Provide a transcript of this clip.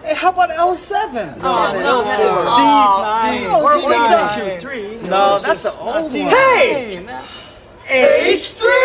Hey, how about L7? D9. Q3. No, that's the old one. Hey! H3!